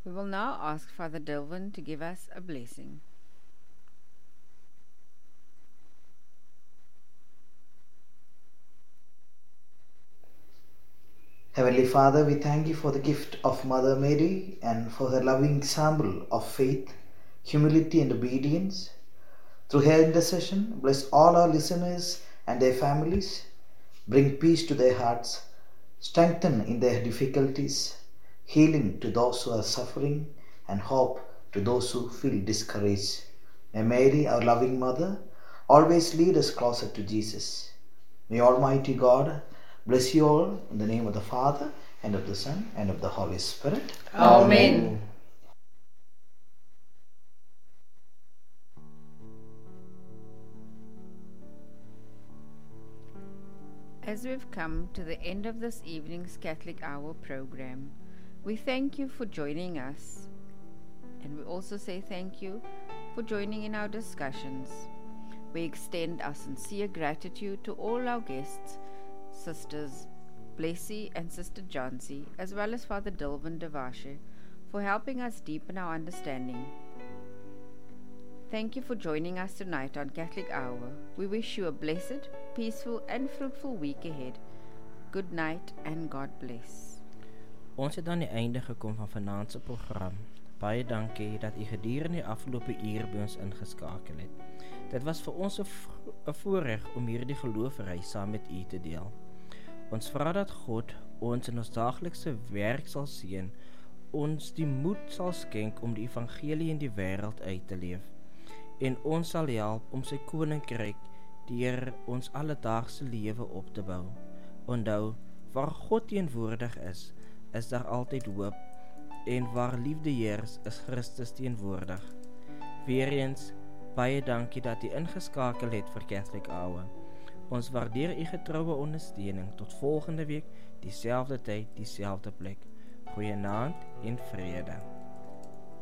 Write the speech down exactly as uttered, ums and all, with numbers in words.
We will now ask Father Delvin to give us a blessing. Heavenly Father, we thank you for the gift of Mother Mary and for her loving example of faith, humility, and obedience. Through her intercession, bless all our listeners and their families. Bring peace to their hearts, strengthen in their difficulties, healing to those who are suffering, and hope to those who feel discouraged. May Mary, our loving Mother, always lead us closer to Jesus. May Almighty God bless you all in the name of the Father, and of the Son, and of the Holy Spirit. Amen. As we've come to the end of this evening's Catholic Hour program, we thank you for joining us, and we also say thank you for joining in our discussions. We extend our sincere gratitude to all our guests, Sisters Blessy and Sister Johnsy, as well as Father Delvin Devashe, for helping us deepen our understanding. Thank you for joining us tonight on Catholic Hour. We wish you a blessed, peaceful and fruitful week ahead. Good night and God bless. Ons het aan die einde gekom van vanaand se program. Baie dankie dat u gedurende die afgelope uur by ons ingeskakel het. Dit was vir ons 'n vo- 'n voorreg om hierdie geloofreis saam met u te deel. Ons vra dat God ons in ons daaglikse werk sal seën, ons die moed sal skenk om die evangelie in die wêreld uit te leef, en ons sal help om sy koninkryk deur ons alledaagse lewe op te bou. Onthou, waar God teenwoordig is, is daar altyd hoop, en waar liefde heers, is Christus teenwoordig. Weereens, baie dankie dat u ingeskakel het vir Catholic Hour. Ons waardeer u getroue ondersteuning. Tot volgende week, dieselfde tyd, dieselfde plek. Goeienaand en vrede.